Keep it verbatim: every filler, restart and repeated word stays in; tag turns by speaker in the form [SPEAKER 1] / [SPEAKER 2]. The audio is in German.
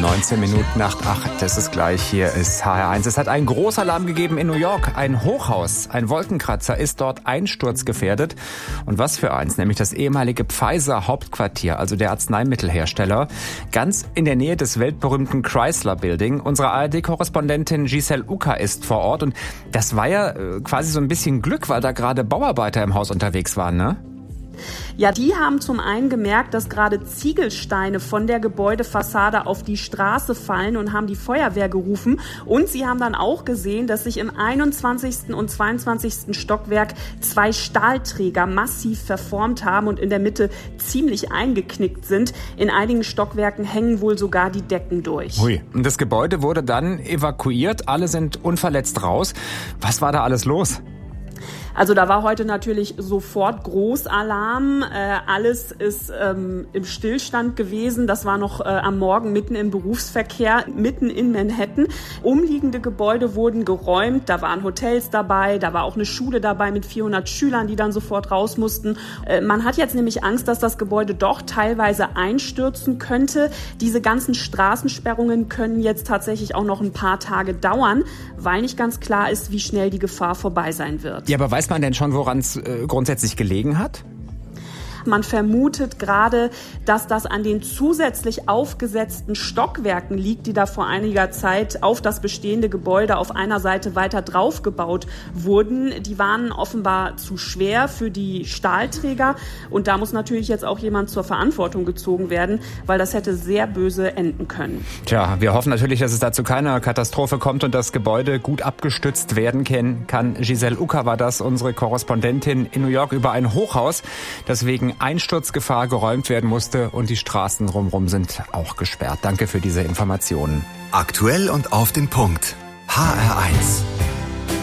[SPEAKER 1] neunzehn Minuten nach acht, das ist gleich, hier ist H R eins. Es hat einen Großalarm gegeben in New York. Ein Hochhaus, ein Wolkenkratzer ist dort einsturzgefährdet. Und was für eins, nämlich das ehemalige Pfizer-Hauptquartier, also der Arzneimittelhersteller, ganz in der Nähe des weltberühmten Chrysler Building. Unsere A R D-Korrespondentin Giselle Ucker ist vor Ort. Und das war ja quasi so ein bisschen Glück, weil da gerade Bauarbeiter im Haus unterwegs waren, ne?
[SPEAKER 2] Ja, die haben zum einen gemerkt, dass gerade Ziegelsteine von der Gebäudefassade auf die Straße fallen und haben die Feuerwehr gerufen. Und sie haben dann auch gesehen, dass sich im einundzwanzigsten und zweiundzwanzigsten Stockwerk zwei Stahlträger massiv verformt haben und in der Mitte ziemlich eingeknickt sind. In einigen Stockwerken hängen wohl sogar die Decken durch.
[SPEAKER 1] Hui. Und das Gebäude wurde dann evakuiert. Alle sind unverletzt raus. Was war da alles los?
[SPEAKER 2] Also da war heute natürlich sofort Großalarm. Äh, alles ist ähm, im Stillstand gewesen. Das war noch äh, am Morgen mitten im Berufsverkehr, mitten in Manhattan. Umliegende Gebäude wurden geräumt. Da waren Hotels dabei. Da war auch eine Schule dabei mit vierhundert Schülern, die dann sofort raus mussten. Äh, man hat jetzt nämlich Angst, dass das Gebäude doch teilweise einstürzen könnte. Diese ganzen Straßensperrungen können jetzt tatsächlich auch noch ein paar Tage dauern, weil nicht ganz klar ist, wie schnell die Gefahr vorbei sein wird.
[SPEAKER 1] Ja, aber weiß man denn schon, woran es äh, grundsätzlich gelegen hat?
[SPEAKER 2] Man vermutet gerade, dass das an den zusätzlich aufgesetzten Stockwerken liegt, die da vor einiger Zeit auf das bestehende Gebäude auf einer Seite weiter draufgebaut wurden. Die waren offenbar zu schwer für die Stahlträger. Und da muss natürlich jetzt auch jemand zur Verantwortung gezogen werden, weil das hätte sehr böse enden können.
[SPEAKER 1] Tja, wir hoffen natürlich, dass es da zu keiner Katastrophe kommt und das Gebäude gut abgestützt werden kann. Giselle Ucker war das, unsere Korrespondentin in New York, über ein Hochhaus, das wegen Einsturzgefahr geräumt werden musste und die Straßen drumherum sind auch gesperrt. Danke für diese Informationen.
[SPEAKER 3] Aktuell und auf den Punkt. H R eins.